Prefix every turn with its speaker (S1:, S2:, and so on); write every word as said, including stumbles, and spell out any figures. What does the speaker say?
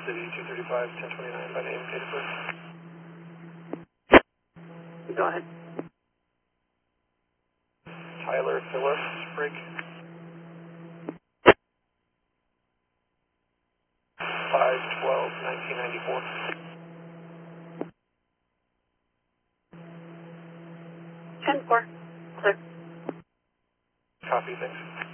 S1: City, two thirty-five, ten twenty-nine, by name, date of birth.
S2: Go ahead.
S1: Tyler Phillips, Sprigg. five twelve, nineteen ninety-four.
S2: ten four. Clear.
S1: Copy, thanks.